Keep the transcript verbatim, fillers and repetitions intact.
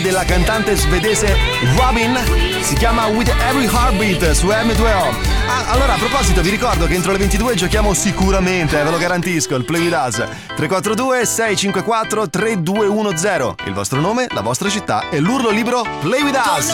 della cantante svedese Robin, si chiama With Every Heartbeat su M due O. Ah, allora a proposito vi ricordo che entro le ventidue giochiamo sicuramente, eh, ve lo garantisco, il Play With Us. Tre quattro due sei cinque quattro tre due uno zero. Il vostro nome, la vostra città e l'urlo libero Play With Us.